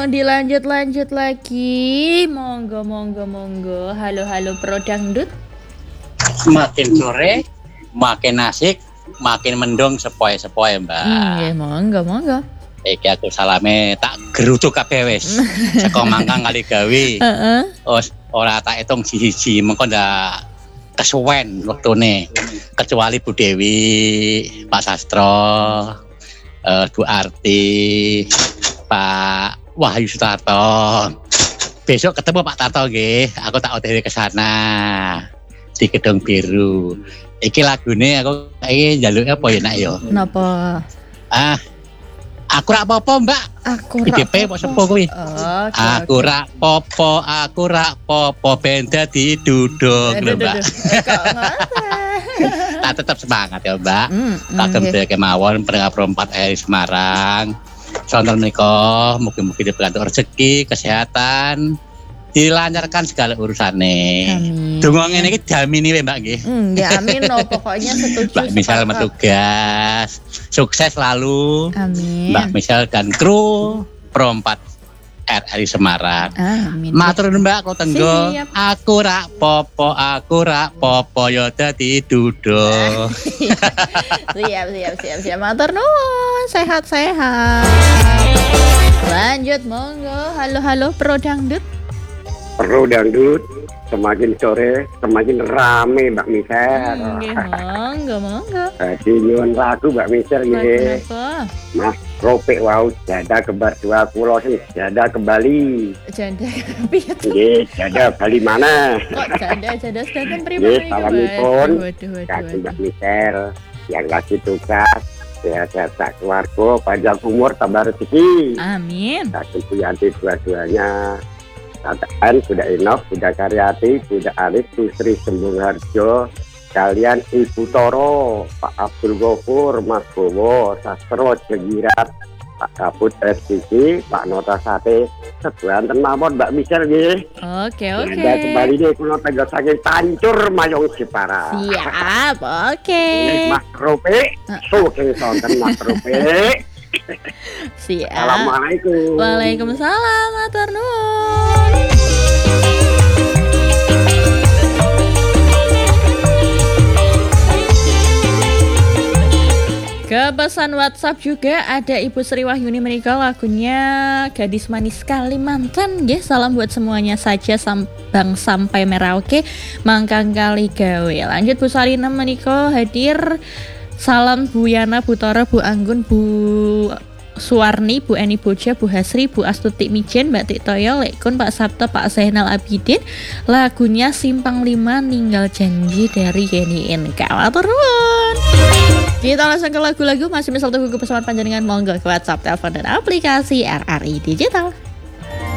Dilanjut lagi. Monggo. Halo Pro Dangdut. Makin sore, makin asik, makin mendung sepoi-sepoi, Mbak. Ya, monggo. Iki aku salame tak gerucuk kabeh wis. Saka mangkang kali gawe. Ora tak hitung siji-siji, mengko ndak kesuwen wektune. Kecuali Bu Dewi, Pak Sastro, Bu Arti, Pak Wahyu Sutarto. Besok ketemu Pak Tarto nggih. Aku tak OTW ke sana di Gedung Biru. Iki lagune aku iki njaluke apa ya nak ya? Napa? Aku rak popo, Mbak. Aku rak IDP kok sepo kuwi. Aku rak popo benda diduduk lho, Mbak. Tak tetap semangat ya, Mbak. Kagem dhewe kemawon pendengar Pro 4 RRI Semarang. Sonten menika mugi-mugi diberkahi rezeki, kesehatan, dilancarkan segala urusane. Donga ngene iki diamini wae, Mbak nggih. Ya amin pokoknya setuju. Mbak Misal tugas. Sukses selalu. Amin. Mbak Misal dan kru Pro 4 RRI Semarang. Amin. Matur nuwun Mbak, kula tenggo. Siap. Aku rak popo yo dadi duduk. Siap. Matur nuwun, sehat-sehat. Lanjut monggo. Halo Pro Dangdut. Pro Dangdut, semakin sore semakin rame Mbak Misel. Monggo. Jadi nyuwun lagu Mbak Misel nggih. Mas Ropik wau janda kembar 2 kula sing janda kembali. Janda piye? Nggih, janda Bali mana? Kok janda sedanten pripun? Nggih, salamipun. Waduh. Mbak Misel yang lagi tugas. Sehat-sehat tak keluarga, panjang umur, tambah rezeki. Amin. Kasih Puyanti dua-duanya. Tataan sudah Enof, sudah Karyati, sudah Alif, Sri Sembung Harjo, kalian Ibu Toro, Pak Abdul Gofur, Mas Bowo, Sastro Jegirat, Pak Kaput SPC, Pak Nota Sate, sebuah mawon Mbak Misel nggih. Oke. Dan kembali nih kula tegas saking Tancur Mayong Jepara. Siap, oke. Mas Ropik, sugeng sonten Mas Ropik. Siap. Assalamualaikum. Waalaikumsalam, matur nuwun. Ke pesan WhatsApp juga ada Ibu Sri Wahyuni menika lagunya Gadis Manis Kalimantan nggih. Salam buat semuanya saja Bang sampai Merauke Mangkang Kali Gawe. Lanjut Bu Salina menika hadir. Salam Bu Yana, Bu Toro, Bu Anggun, Bu Suwarni, Bu Eni Boja, Bu Hasri, Bu Astuti Mijen, Mbak Tik Toyo, Lekun, Pak Sabto, Pak Zainal Abidin. Lagunya Simpang 5 Ninggal Janji dari Yeni Inka. Matur nuwun. Kita langsung ke lagu-lagu. Masih misal tunggu pesan panjenengan, monggo ke WhatsApp, telepon dan aplikasi RRI Digital.